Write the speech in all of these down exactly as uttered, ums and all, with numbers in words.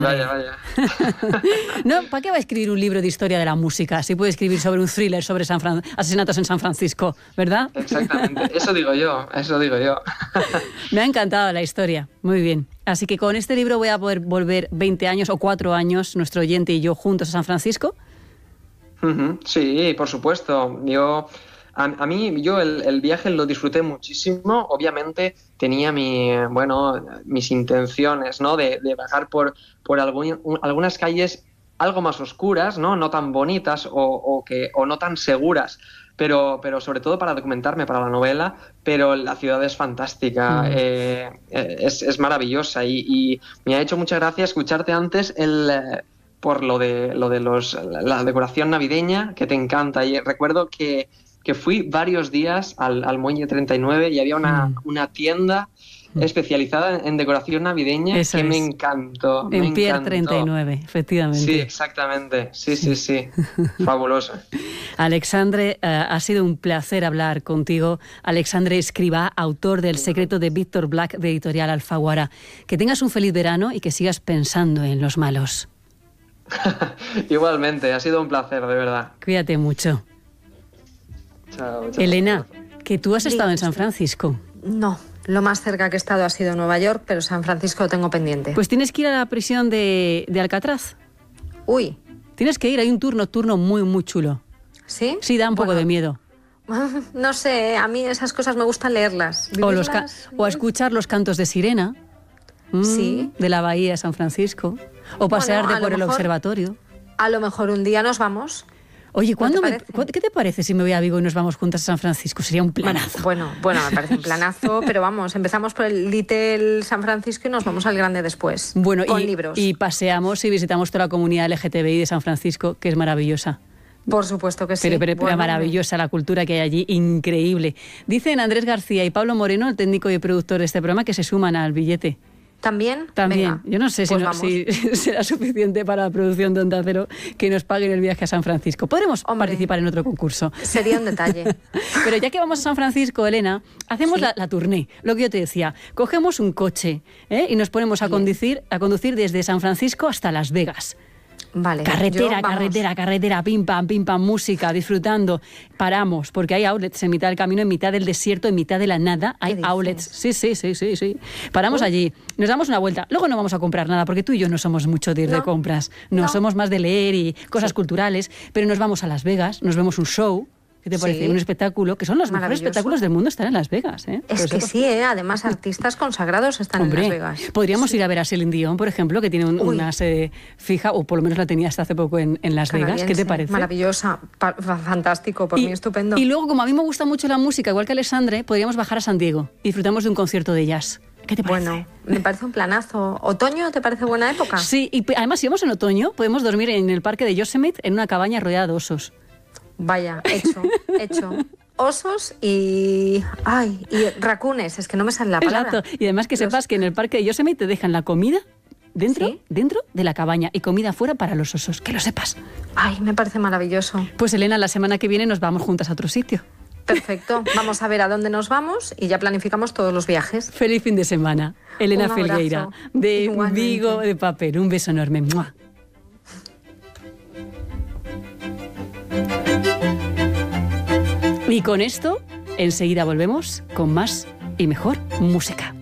Vaya, vaya. No, ¿para qué va a escribir un libro de historia de la música si puede escribir sobre un thriller sobre San Fran... asesinatos en San Francisco, ¿verdad? Exactamente, eso digo yo, eso digo yo. Me ha encantado la historia, muy bien. Así que con este libro voy a poder volver veinte años o cuatro años, nuestro oyente y yo, juntos a San Francisco. Uh-huh. Sí, por supuesto. Yo... A, a mí, yo el, el viaje lo disfruté muchísimo. Obviamente tenía mi, bueno, mis intenciones, ¿no? De, de bajar por, por algún, un, algunas calles algo más oscuras, ¿no? No tan bonitas o, o, que, o no tan seguras, pero, pero sobre todo para documentarme para la novela. Pero la ciudad es fantástica, mm. eh, es, es maravillosa y, y me ha hecho mucha gracia escucharte antes el... por lo de, lo de los, la decoración navideña, que te encanta. Y recuerdo que que fui varios días al, al Muelle treinta y nueve y había una, mm. una tienda especializada en decoración navideña. Eso que es. me encantó. En me Pier encantó. treinta y nueve, efectivamente. Sí, exactamente. Sí, sí, sí. sí. Fabuloso. Alexandre, uh, ha sido un placer hablar contigo. Alexandre Escrivá, autor del Secreto de Víctor Black, de Editorial Alfaguara. Que tengas un feliz verano y que sigas pensando en los malos. Igualmente, ha sido un placer, de verdad. Cuídate mucho. Chao, chao. Elena, que tú has estado en San Francisco. No, lo más cerca que he estado ha sido Nueva York, pero San Francisco lo tengo pendiente. Pues tienes que ir a la prisión de, de Alcatraz. Uy. Tienes que ir, hay un tour nocturno muy, muy chulo. ¿Sí? Sí, da un poco bueno. de miedo. No sé, a mí esas cosas me gusta leerlas. O, los ca- o a escuchar los cantos de sirena. Mm, sí. De la bahía de San Francisco. O pasearte bueno, por el mejor, observatorio. A lo mejor un día nos vamos. Oye, ¿cuándo ¿No me, ¿qué te parece si me voy a Vigo y nos vamos juntas a San Francisco? Sería un planazo. Bueno, bueno, me parece un planazo, pero vamos, empezamos por el Little San Francisco y nos vamos al grande después. Bueno, con y, libros. Y paseamos y visitamos toda la comunidad L G T B I de San Francisco, que es maravillosa. Por supuesto que sí. Pero, pero, pero bueno, maravillosa la cultura que hay allí, increíble. Dicen Andrés García y Pablo Moreno, el técnico y productor de este programa, que se suman al billete. ¿También? También. Venga, yo no sé si, pues no, si será suficiente para la producción de Onda Cero que nos paguen el viaje a San Francisco. Podremos Hombre, participar en otro concurso. Sería un detalle. Pero ya que vamos a San Francisco, Elena, hacemos ¿Sí? la, la tournée. Lo que yo te decía, cogemos un coche ¿eh? y nos ponemos a conducir, a conducir desde San Francisco hasta Las Vegas. Vale, carretera, yo, carretera, carretera, pim pam, pim pam, música, disfrutando. Paramos, porque hay outlets en mitad del camino, en mitad del desierto, en mitad de la nada. Hay outlets. Sí, sí, sí, sí, sí. Paramos uh. allí, nos damos una vuelta. Luego no vamos a comprar nada, porque tú y yo no somos mucho de ir no. de compras. No, no, somos más de leer y cosas sí. culturales. Pero nos vamos a Las Vegas, nos vemos un show. ¿Qué te parece? Sí. Un espectáculo, que son los mejores espectáculos del mundo, están en Las Vegas. ¿eh? Es que sí, ¿eh? Además artistas consagrados están Hombre, en Las Vegas. Podríamos sí. ir a ver a Celine Dion, por ejemplo, que tiene un, una sede fija, o por lo menos la tenía hasta hace poco en, en Las Vegas. ¿Qué te parece? Maravillosa, pa- fantástico, por y, mí estupendo. Y luego, como a mí me gusta mucho la música, igual que Alexandre, podríamos bajar a San Diego y disfrutamos de un concierto de jazz. ¿Qué te parece? Bueno, me parece un planazo. ¿Otoño te parece buena época? Sí, y además si vamos en otoño, podemos dormir en el parque de Yosemite en una cabaña rodeada de osos. Vaya, hecho, hecho. Osos y... Ay, y racunes, es que no me sale la palabra. Exacto, y además que Los... sepas que en el parque de Yosemite te dejan la comida dentro, ¿Sí? dentro de la cabaña y comida fuera para los osos, que lo sepas. Ay, me parece maravilloso. Pues Elena, la semana que viene nos vamos juntas a otro sitio. Perfecto, vamos a ver a dónde nos vamos y ya planificamos todos los viajes. Feliz fin de semana. Elena Felgueira, de Igualmente. Vigo de Papel. Un beso enorme. ¡Mua! Y con esto, enseguida volvemos con más y mejor música.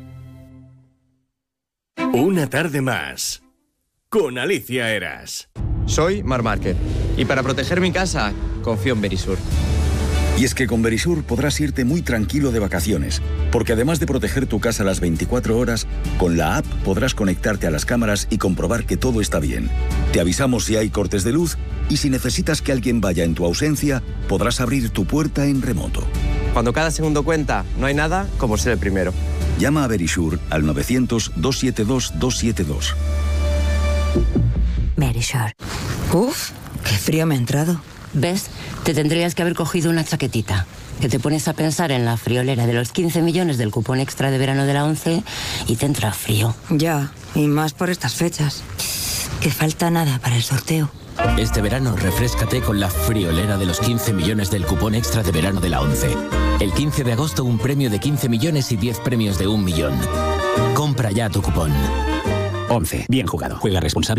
Una tarde más, con Alicia Eras. Soy Marc Márquez, y para proteger mi casa, confío en Verisur. Y es que con Verisur podrás irte muy tranquilo de vacaciones, porque además de proteger tu casa las veinticuatro horas, con la app podrás conectarte a las cámaras y comprobar que todo está bien. Te avisamos si hay cortes de luz y si necesitas que alguien vaya en tu ausencia, podrás abrir tu puerta en remoto. Cuando cada segundo cuenta, no hay nada como ser el primero. Llama a Verisur al novecientos, doscientos setenta y dos, doscientos setenta y dos. Verisur. Uf, qué frío me ha entrado. ¿Ves? Te tendrías que haber cogido una chaquetita. Que te pones a pensar en la friolera de los quince millones del cupón extra de verano de la ONCE y te entra frío. Ya, y más por estas fechas. Que falta nada para el sorteo. Este verano refréscate con la friolera de los quince millones del cupón extra de verano de la ONCE. El quince de agosto un premio de quince millones y diez premios de un millón. Compra ya tu cupón. once. Bien jugado. Juega responsable.